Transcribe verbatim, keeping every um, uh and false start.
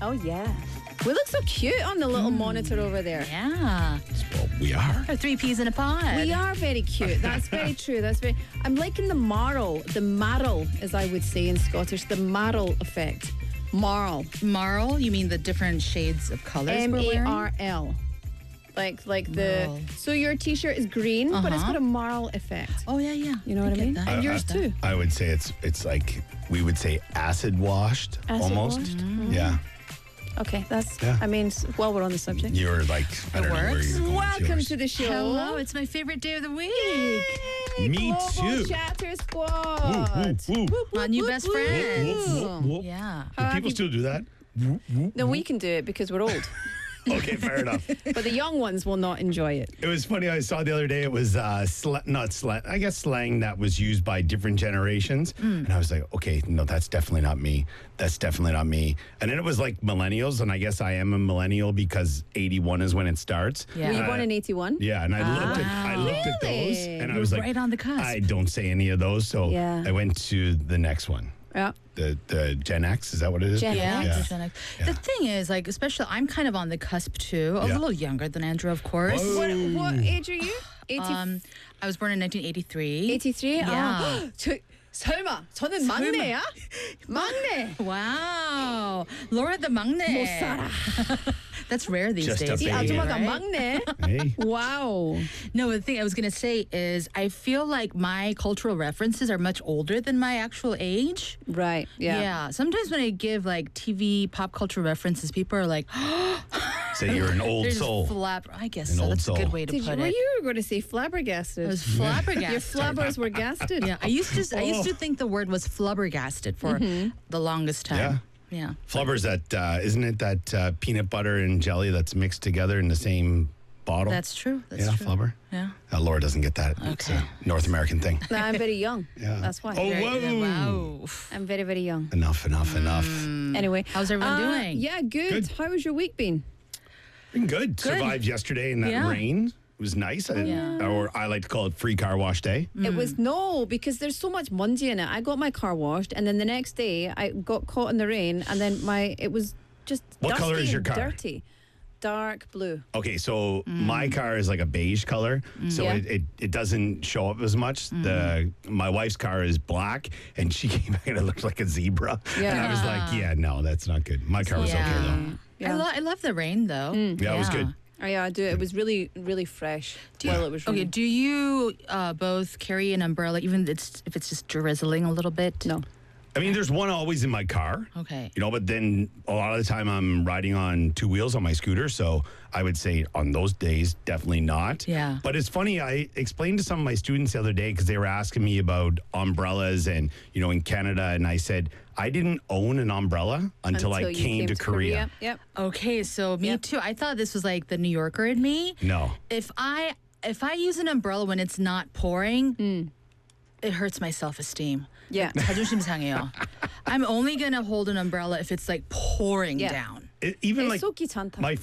Oh, yeah. We look so cute on the little monitor over there. Yeah. Well, we are. Or three peas in a pod. We are very cute. That's very true. That's very. I'm liking the marl, the marl, as I would say in Scottish, the marl effect. Marl. Marl, you mean the different shades of colors M we're A wearing? R L. Like like the. Marl. So your T-shirt is green, but it's Uh-huh. got a marl effect. Oh, yeah, yeah. You know what I get mean? that. And yours I- too. I would say it's it's like we would say acid washed Acid almost. washed? Yeah. Okay, that's. Yeah. I mean, s- while we're on the subject. You're like I don't know where works. you're going. with Welcome yours. to the show. Hello, it's my favorite day of the week. Yay, Me Global too. Chatter Squad. Woo, woo, woo. My new best friend. Whoop, whoop, whoop. Yeah. Do have people you- still do that? Whoop, whoop, No, whoop. we can do it because we're old. Okay, fair enough. But the young ones will not enjoy it. It was funny. I saw the other day. It was uh, sl- not slang. I guess slang that was used by different generations. And I was like, okay, no, that's definitely not me. That's definitely not me. And then it was like millennials, and I guess I am a millennial because eighty-one is when it starts. Yeah. Were you Uh, born in eighty-one? Yeah, and I looked at I looked at those, Really? and I You're was like, right on the cusp. I don't say any of those. So Yeah. I went to the next one. Yeah. The the Gen X, is that what it is? Gen Yeah, X. it's Gen X. The thing is, like, especially I'm kind of on the cusp too. A Yeah. little younger than Andrew, of course. Whoa. What, what age are you? eighty, Um, I was born in nineteen eighty-three. eighty-three? Yeah. 아, 저, 설마 저는 막내야? 막내. Wow, Laura the 막내. 못 살아. That's rare these Just a days. 이 baby. 아줌마가 right? 막내. Hey. Wow. No, the thing I was gonna say is, I feel like my cultural references are much older than my actual age. Right. Yeah. Sometimes when I give like T V pop culture references, people are like, Say you're an old "They're just soul. flab." I guess An so. old That's a good soul. way to Did you, put were it. you going to say flabbergasted? I was flabbergasted. Your flabbers were gasted. Yeah, I used to. I used to Oh. think the word was flubbergasted for the longest time. Yeah. Flubber's that, uh, isn't it that uh, peanut butter and jelly that's mixed together in the same bottle? That's true. That's yeah, true. flubber. Yeah. Uh, Laura doesn't get that. It's Okay. a North American thing. No, I'm very young. Yeah. That's why. Oh, Very- whoa. Wow. I'm very, very young. Enough, enough, enough. Anyway. How's everyone uh, doing? Yeah, good. Good. How has your week been? Been good. Survived yesterday in that Yeah. rain. It was nice. I- Yeah. Or I like to call it free car wash day. It was no, because there's so much mungie in it. I got my car washed, and then the next day I got caught in the rain, and then my it was just What dusty color is your and car? dirty, dark blue. Okay, so my car is like a beige color, so Yeah. it, it, it doesn't show up as much. The my wife's car is black, and she came back and it looked like a zebra. And I was like, yeah, no, that's not good. My car was okay though. Yeah. I, lo- I love the rain though. Yeah, it was good. Oh, yeah, I do. It was really, really fresh while it was Okay, raining. do you uh, both carry an umbrella, even if it's, if it's just drizzling a little bit? No. I mean, there's one always in my car. Okay. You know, but then a lot of the time I'm riding on two wheels on my scooter. So I would say on those days, definitely not. Yeah. But it's funny, I explained to some of my students the other day because they were asking me about umbrellas and, you know, in Canada. And I said, I didn't own an umbrella until, I you came, to Korea. Yep. Okay, so me Yep. too. I thought this was like the New Yorker in me. No. If I if I use an umbrella when it's not pouring, it hurts my self-esteem. Yeah. 자존심 상해요. I'm only gonna hold an umbrella if it's like pouring Yeah. down. It, even It's like so 귀찮다. my